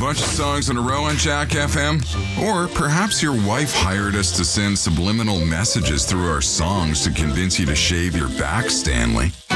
bunch of songs in a row on Jack FM? Or perhaps your wife hired us to send subliminal messages through our songs to convince you to shave your back, Stanley.